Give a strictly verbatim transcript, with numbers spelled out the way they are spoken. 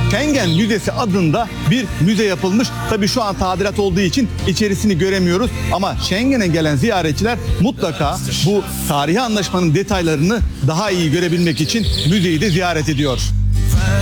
Schengen Müzesi adında bir müze yapılmış. Tabii şu an tadilat olduğu için içerisini göremiyoruz ama Schengen'e gelen ziyaretçiler mutlaka bu tarihi anlaşmanın detaylarını daha iyi görebilmek için müzeyi de ziyaret ediyor.